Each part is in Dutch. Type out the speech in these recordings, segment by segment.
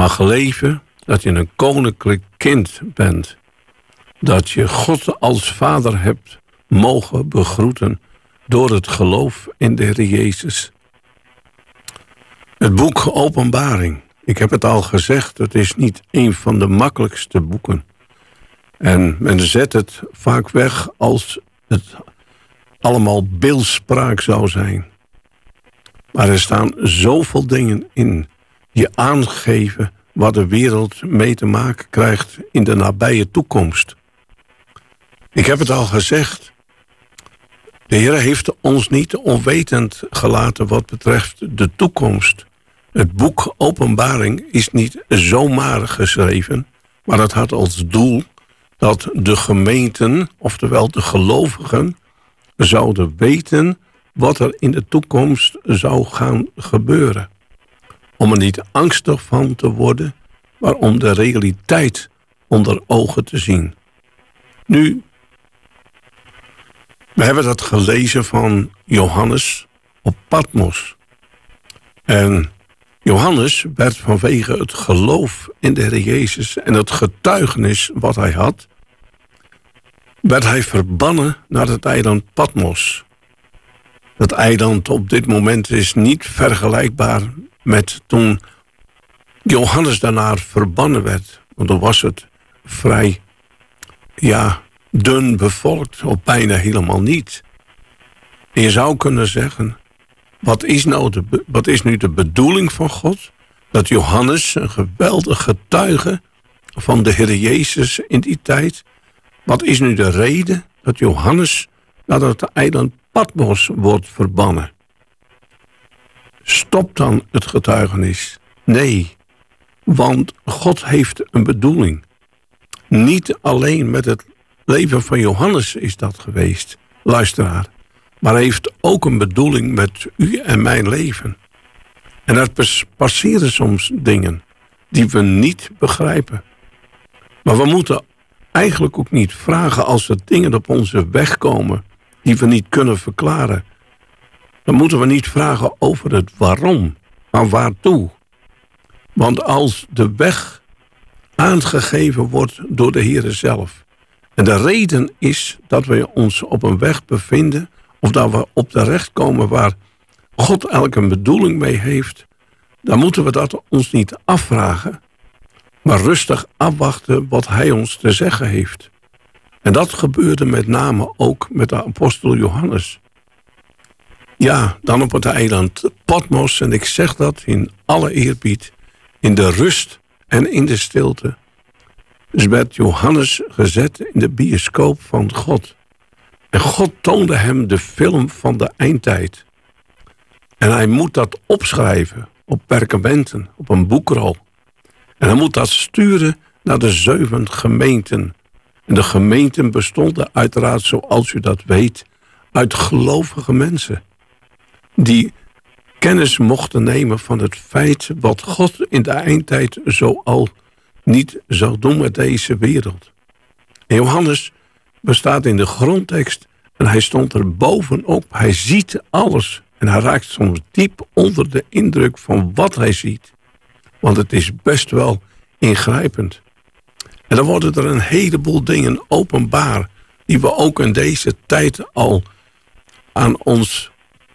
mag leven, dat je een koninklijk kind bent. Dat je God als vader hebt mogen begroeten door het geloof in de Heer Jezus. Het boek Openbaring. Ik heb het al gezegd, het is niet een van de makkelijkste boeken. En men zet het vaak weg als het allemaal beeldspraak zou zijn. Maar er staan zoveel dingen in die aangeven wat de wereld mee te maken krijgt in de nabije toekomst. Ik heb het al gezegd. De Heer heeft ons niet onwetend gelaten wat betreft de toekomst. Het boek Openbaring is niet zomaar geschreven, maar het had als doel dat de gemeenten, oftewel de gelovigen, zouden weten wat er in de toekomst zou gaan gebeuren. Om er niet angstig van te worden, maar om de realiteit onder ogen te zien. Nu, we hebben dat gelezen van Johannes op Patmos. En Johannes werd vanwege het geloof in de Heer Jezus en het getuigenis wat hij had, werd hij verbannen naar het eiland Patmos. Dat eiland op dit moment is niet vergelijkbaar met toen Johannes daarna verbannen werd. Want dan was het vrij, dun bevolkt, of bijna helemaal niet. En je zou kunnen zeggen, wat is nu de bedoeling van God? Dat Johannes, een geweldige getuige van de Heer Jezus in die tijd, wat is nu de reden dat Johannes naar het eiland Patmos wordt verbannen? Stopt dan het getuigenis? Nee, want God heeft een bedoeling. Niet alleen met het leven van Johannes is dat geweest, luisteraar, maar heeft ook een bedoeling met u en mijn leven. En er passeren soms dingen die we niet begrijpen. Maar we moeten eigenlijk ook niet vragen als er dingen op onze weg komen die we niet kunnen verklaren. Dan moeten we niet vragen over het waarom, maar waartoe. Want als de weg aangegeven wordt door de Heere zelf, en de reden is dat we ons op een weg bevinden, of dat we op terecht komen waar God elke een bedoeling mee heeft, dan moeten we dat ons niet afvragen, maar rustig afwachten wat hij ons te zeggen heeft. En dat gebeurde met name ook met de apostel Johannes. Ja, dan op het eiland Patmos, en ik zeg dat in alle eerbied, in de rust en in de stilte, dus werd Johannes gezet in de bioscoop van God. En God toonde hem de film van de eindtijd. En hij moet dat opschrijven op perkamenten, op een boekrol. En hij moet dat sturen naar de 7 gemeenten. En de gemeenten bestonden uiteraard, zoals u dat weet, uit gelovige mensen. Die kennis mochten nemen van het feit wat God in de eindtijd zo al niet zou doen met deze wereld. En Johannes bestaat in de grondtekst en hij stond er bovenop. Hij ziet alles en hij raakt soms diep onder de indruk van wat hij ziet. Want het is best wel ingrijpend. En dan worden er een heleboel dingen openbaar die we ook in deze tijd al aan ons,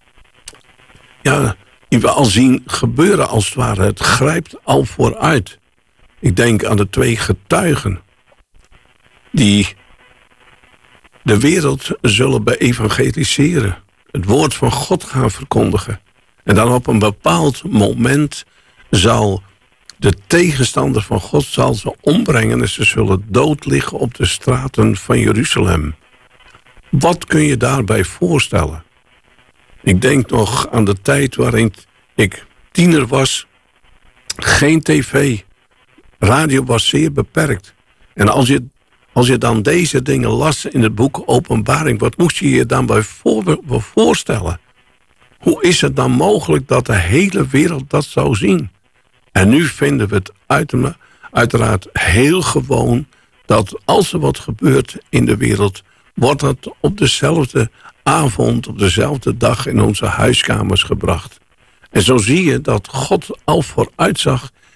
die we al zien gebeuren als het ware. Het grijpt al vooruit. Ik denk aan de 2 getuigen die de wereld zullen beëvangeliseren. Het woord van God gaan verkondigen. En dan op een bepaald moment zal de tegenstander van God zal ze ombrengen en ze zullen dood liggen op de straten van Jeruzalem. Wat kun je daarbij voorstellen? Ik denk nog aan de tijd waarin ik tiener was. Geen tv. Radio was zeer beperkt. En als je dan deze dingen las in het boek Openbaring, wat moest je je dan bij voorstellen? Hoe is het dan mogelijk dat de hele wereld dat zou zien? En nu vinden we het uiteraard heel gewoon dat als er wat gebeurt in de wereld, wordt dat op dezelfde avond, op dezelfde dag in onze huiskamers gebracht. En zo zie je dat God al vooruitzag